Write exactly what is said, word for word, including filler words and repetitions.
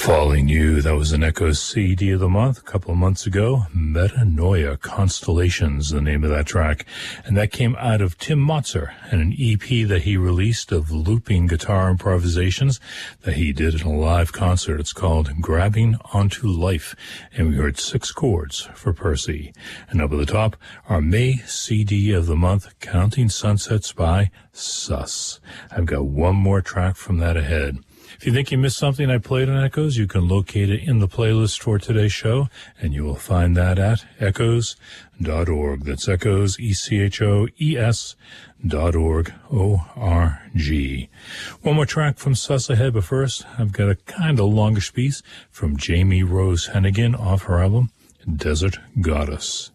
Falling You, that was an Echoes C D of the month a couple of months ago. Metanoia Constellations, the name of that track. And that came out of Tim Motzer and an E P that he released of looping guitar improvisations that he did in a live concert. It's called Grabbing Onto Life. And we heard six chords for Percy. And up at the top, our May C D of the month, Counting Sunsets by Sus. I've got one more track from that ahead. If you think you missed something I played on Echoes, you can locate it in the playlist for today's show, and you will find that at echoes dot org. That's Echoes, E C H O E S dot org, O R G. One more track from Sus ahead, but first, I've got a kind of longish piece from Jamie Rose Hennigan off her album, Desert Goddess.